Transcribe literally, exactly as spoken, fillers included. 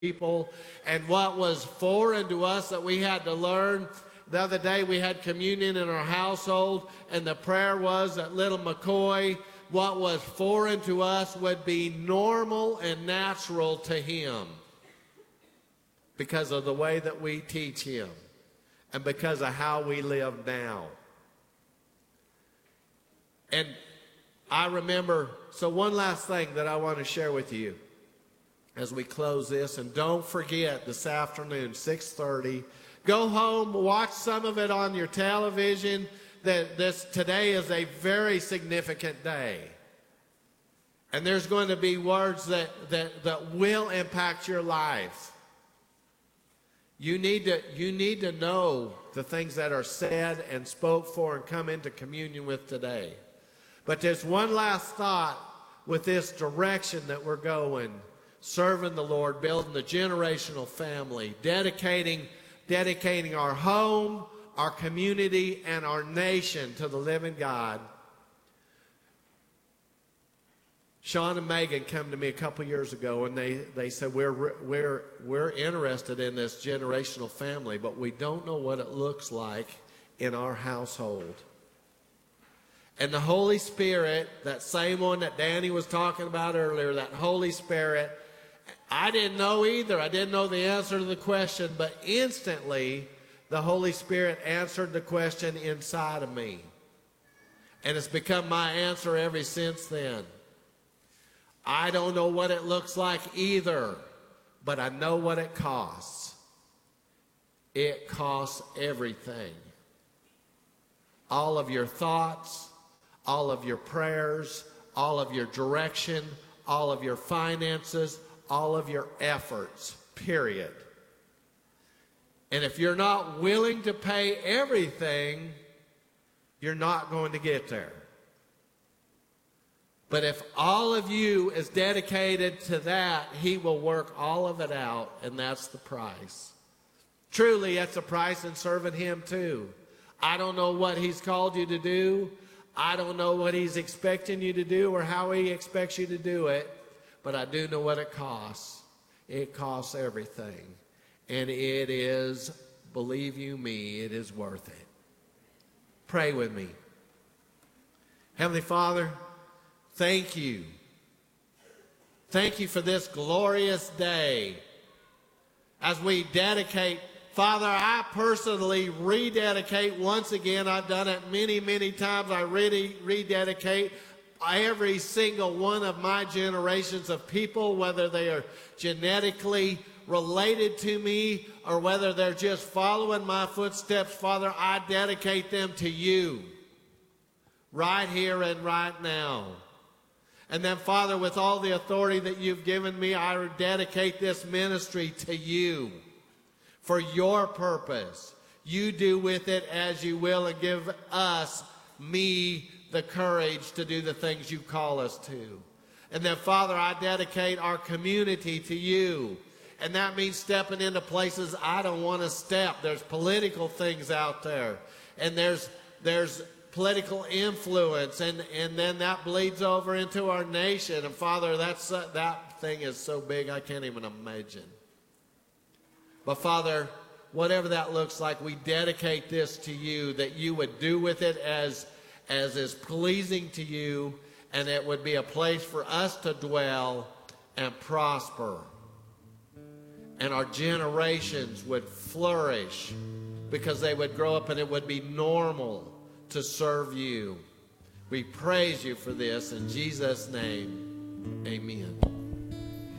people, and what was foreign to us that we had to learn. The other day we had communion in our household, and the prayer was that little McCoy, what was foreign to us would be normal and natural to him because of the way that we teach him and because of how we live now. And I remember, so one last thing that I want to share with you as we close this, and don't forget this afternoon, six thirty, go home, watch some of it on your television. That this today is a very significant day. And there's going to be words that, that, that will impact your life. You need to, you need to know the things that are said and spoke for and come into communion with today. But there's one last thought with this direction that we're going. Serving the Lord, building the generational family, dedicating, dedicating our home, our community, and our nation to the living God. Sean and Megan came to me a couple years ago, and they, they said, we're, we're, we're interested in this generational family, but we don't know what it looks like in our household. And the Holy Spirit, that same one that Danny was talking about earlier, that Holy Spirit, I didn't know either. I didn't know the answer to the question, but instantly the Holy Spirit answered the question inside of me. And it's become my answer ever since then. I don't know what it looks like either, but I know what it costs. It costs everything. All of your thoughts, all of your prayers, all of your direction, all of your finances, all of your efforts, period. And if you're not willing to pay everything, you're not going to get there. But if all of you is dedicated to that, he will work all of it out, and that's the price. Truly, that's a price in serving him too. I don't know what he's called you to do. I don't know what he's expecting you to do or how he expects you to do it. But I do know what it costs. It costs everything. And it is, believe you me, it is worth it. Pray with me. Heavenly Father, thank you. Thank you for this glorious day. As we dedicate, Father, I personally rededicate once again. I've done it many, many times. I really rededicate every single one of my generations of people, whether they are genetically related to me or whether they're just following my footsteps. Father, I dedicate them to you right here and right now. And then, Father, with all the authority that you've given me, I dedicate this ministry to you for your purpose. You do with it as you will, and give us, me, the courage to do the things you call us to. And then, Father, I dedicate our community to you. And that means stepping into places I don't want to step. There's political things out there. And there's there's political influence. And, and then that bleeds over into our nation. And, Father, that's, uh, that thing is so big I can't even imagine. But, Father, whatever that looks like, we dedicate this to you, that you would do with it as as is pleasing to you, and it would be a place for us to dwell and prosper. And our generations would flourish because they would grow up and it would be normal to serve you. We praise you for this in Jesus' name. Amen.